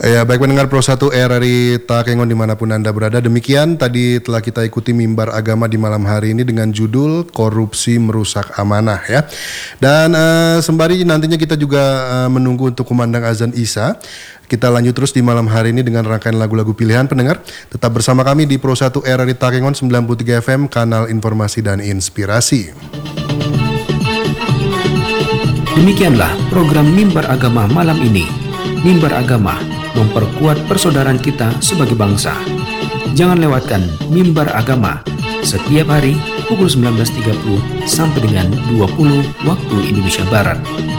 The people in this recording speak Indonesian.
Ya, baik pendengar Pro 1 RRI Takengon dimanapun Anda berada. Demikian tadi telah kita ikuti mimbar agama di malam hari ini dengan judul Korupsi Merusak Amanah ya. Dan sembari nantinya kita juga menunggu untuk kumandang azan Isya. Kita lanjut terus di malam hari ini dengan rangkaian lagu-lagu pilihan pendengar. Tetap bersama kami di Pro 1 RRI Takengon 93 FM, kanal informasi dan inspirasi. Demikianlah program Mimbar Agama malam ini. Mimbar Agama memperkuat persaudaraan kita sebagai bangsa. Jangan lewatkan Mimbar Agama setiap hari pukul 19.30 sampai dengan 20 waktu Indonesia Barat.